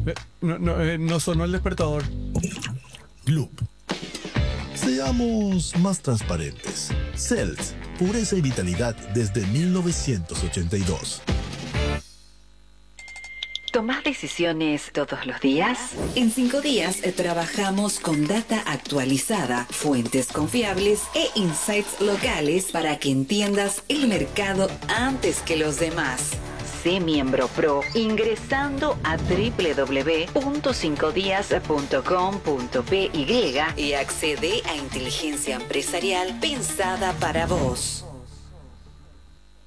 No sonó el despertador. Gloop. Seamos más transparentes. Cells, pureza y vitalidad desde 1982. ¿Tomás decisiones todos los días? En 5 días trabajamos con data actualizada, fuentes confiables e insights locales para que entiendas el mercado antes que los demás. Sé miembro pro ingresando a www.5dias.com.py y accede a inteligencia empresarial pensada para vos.